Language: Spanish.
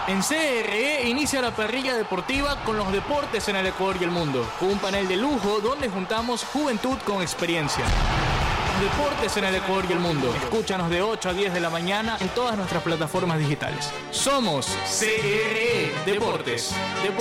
En CRE inicia la parrilla deportiva con los deportes en el Ecuador y el mundo, con un panel de lujo donde juntamos juventud con experiencia. Deportes en el Ecuador y el mundo. Escúchanos de 8 a 10 de la mañana en todas nuestras plataformas digitales. Somos CRE Deportes.